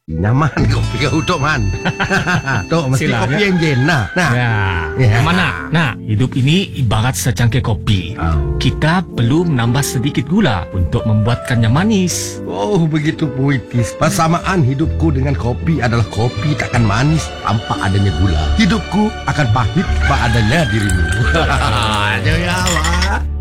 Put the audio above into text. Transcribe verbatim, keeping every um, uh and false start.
Nyaman kopi kau Tok Man. Tok, mesti Silakan. kopi yang jen. Nah, nah. Ya, Ya. mana? Nah, hidup ini ibarat secangkir kopi. Oh. Kita perlu menambah sedikit gula untuk membuatkannya manis. Oh, begitu puitis. Persamaan hidupku dengan kopi adalah kopi takkan manis tanpa adanya gula. Hidupku akan pahit tanpa adanya dirimu. Jaya, Wak.